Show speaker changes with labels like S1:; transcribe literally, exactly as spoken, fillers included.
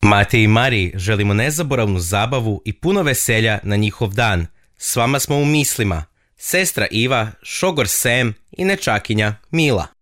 S1: Mati i Mariji želimo nezaboravnu zabavu i puno veselja na njihov dan. S vama smo u mislima sestra Iva, šogor Sem i nečakinja Mila.